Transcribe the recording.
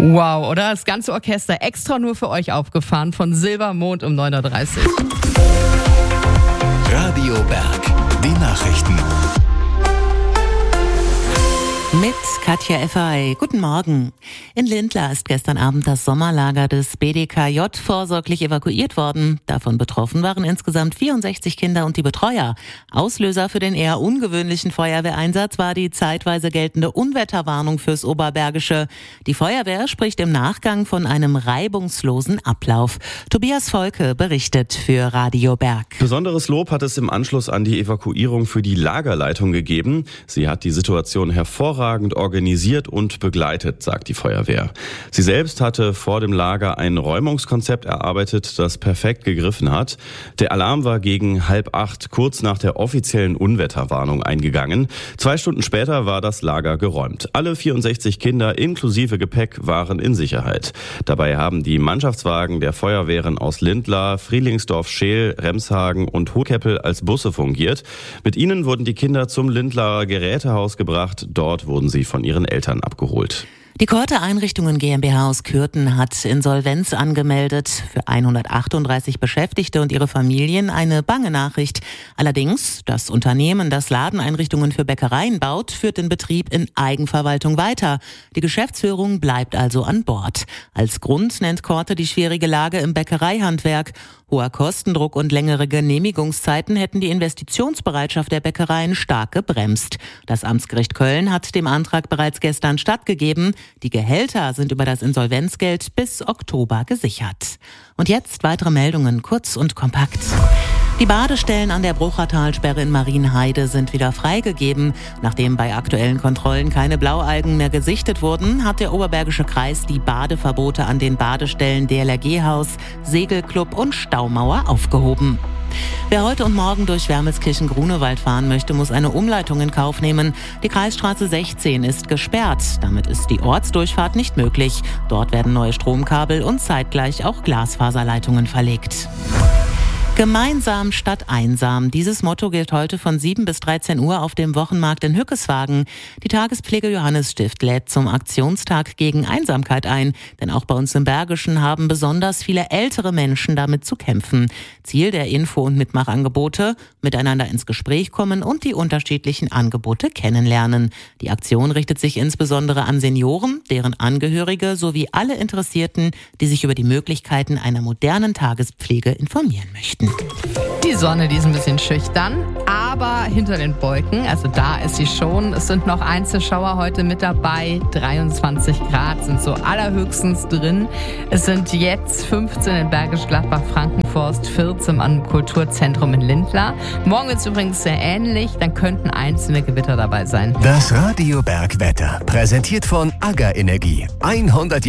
Wow, oder? Das ganze Orchester extra nur für euch aufgefahren von Silbermond um 9.30 Uhr. Radio Berg, die Nachrichten. Mit Katja Effay. Guten Morgen. In Lindlar ist gestern Abend das Sommerlager des BDKJ vorsorglich evakuiert worden. Davon betroffen waren insgesamt 64 Kinder und die Betreuer. Auslöser für den eher ungewöhnlichen Feuerwehreinsatz war die zeitweise geltende Unwetterwarnung fürs Oberbergische. Die Feuerwehr spricht im Nachgang von einem reibungslosen Ablauf. Tobias Volke berichtet für Radio Berg. Besonderes Lob hat es im Anschluss an die Evakuierung für die Lagerleitung gegeben. Sie hat die Situation hervorragend organisiert und begleitet, sagt die Feuerwehr. Sie selbst hatte vor dem Lager ein Räumungskonzept erarbeitet, das perfekt gegriffen hat. Der Alarm war gegen 7:30, kurz nach der offiziellen Unwetterwarnung, eingegangen. 2 Stunden später war das Lager geräumt. Alle 64 Kinder inklusive Gepäck waren in Sicherheit. Dabei haben die Mannschaftswagen der Feuerwehren aus Lindlar, Frielingsdorf, Scheel, Remshagen und Hohkeppel als Busse fungiert. Mit ihnen wurden die Kinder zum Lindlarer Gerätehaus gebracht. Dort wurden sie von ihren Eltern abgeholt. Die Korte Einrichtungen GmbH aus Kürten hat Insolvenz angemeldet. Für 138 Beschäftigte und ihre Familien eine bange Nachricht. Allerdings, das Unternehmen, das Ladeneinrichtungen für Bäckereien baut, führt den Betrieb in Eigenverwaltung weiter. Die Geschäftsführung bleibt also an Bord. Als Grund nennt Korte die schwierige Lage im Bäckereihandwerk. Hoher Kostendruck und längere Genehmigungszeiten hätten die Investitionsbereitschaft der Bäckereien stark gebremst. Das Amtsgericht Köln hat dem Antrag bereits gestern stattgegeben. Die Gehälter sind über das Insolvenzgeld bis Oktober gesichert. Und jetzt weitere Meldungen, kurz und kompakt. Die Badestellen an der Bruchertalsperre in Marienheide sind wieder freigegeben. Nachdem bei aktuellen Kontrollen keine Blaualgen mehr gesichtet wurden, hat der Oberbergische Kreis die Badeverbote an den Badestellen DLRG-Haus, Segelclub und Staumauer aufgehoben. Wer heute und morgen durch Wermelskirchen-Grunewald fahren möchte, muss eine Umleitung in Kauf nehmen. Die Kreisstraße 16 ist gesperrt. Damit ist die Ortsdurchfahrt nicht möglich. Dort werden neue Stromkabel und zeitgleich auch Glasfaserleitungen verlegt. Gemeinsam statt einsam. Dieses Motto gilt heute von 7 bis 13 Uhr auf dem Wochenmarkt in Hückeswagen. Die Tagespflege Johannesstift lädt zum Aktionstag gegen Einsamkeit ein. Denn auch bei uns im Bergischen haben besonders viele ältere Menschen damit zu kämpfen. Ziel der Info- und Mitmachangebote: miteinander ins Gespräch kommen und die unterschiedlichen Angebote kennenlernen. Die Aktion richtet sich insbesondere an Senioren, deren Angehörige sowie alle Interessierten, die sich über die Möglichkeiten einer modernen Tagespflege informieren möchten. Die Sonne, die ist ein bisschen schüchtern, aber hinter den Wolken, also da ist sie schon. Es sind noch Einzelschauer heute mit dabei. 23 Grad sind so allerhöchstens drin. Es sind jetzt 15 in Bergisch Gladbach, Frankenforst, 14 am Kulturzentrum in Lindlar. Morgen wird es übrigens sehr ähnlich, dann könnten einzelne Gewitter dabei sein. Das Radio Berg Wetter, präsentiert von AGA Energie. 100 Jahre